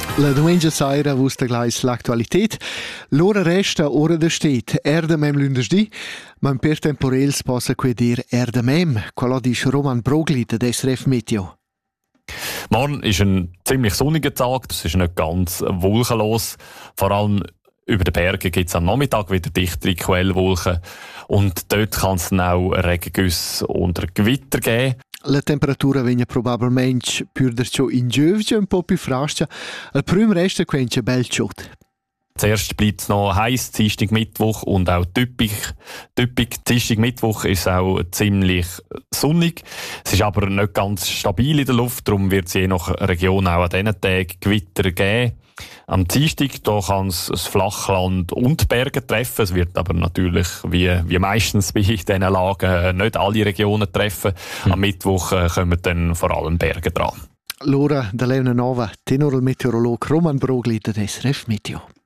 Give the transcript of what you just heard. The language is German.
La domenica sera vusta gleich l'attualität. L'ora resta ora da stet. Erdemem lunedì, ma per temporels possa qui dir Erdemem. Quello dice Roman Brogli da SRF Meteo. Morgen ist ein ziemlich sonniger Tag, es ist nicht ganz wolkenlos. Vor allem über den Bergen gibt es am Nachmittag wieder dichtere Quellwolken. Und dort kann es dann auch Regengüsse und Gewitter geben. La temperatura viene probabilmente più derciò in giovge, un po' più frascia. Al primo resta quenche bel ciot. Zuerst bleibt es noch heiß, Dienstag, Mittwoch und auch typisch. Dienstag, Mittwoch ist auch ziemlich sonnig. Es ist aber nicht ganz stabil in der Luft, darum wird es je nach Region auch an diesen Tagen Gewitter geben. Am Dienstag kann es das Flachland und Berge treffen. Es wird aber natürlich, wie meistens bei diesen Lagen, nicht alle Regionen treffen. Am Mittwoch kommen dann vor allem Berge dran. L'ora dell'Euna Nova, tenor il meteorologo Roman Brogli da SRF Meteo.